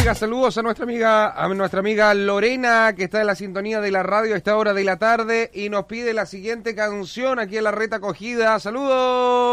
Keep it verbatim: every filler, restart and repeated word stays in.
Oiga, saludos a nuestra amiga, a nuestra amiga Lorena, que está en la sintonía de la radio a esta hora de la tarde y nos pide la siguiente canción aquí en la Red Acogida. ¡Saludos!